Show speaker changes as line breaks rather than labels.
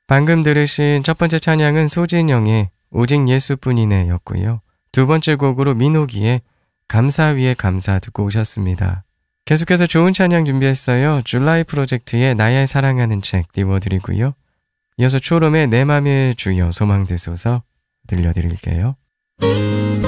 방금 들으신 첫 번째 찬양은 소진영의 오직 예수뿐이네 였고요. 두 번째 곡으로 민호기의 감사 위에 감사 듣고 오셨습니다. 계속해서 좋은 찬양 준비했어요. 줄라이 프로젝트의 나의 사랑하는 책 띄워드리고요. 이어서 초롬의 내 맘의 주여 소망 되소서 들려드릴게요.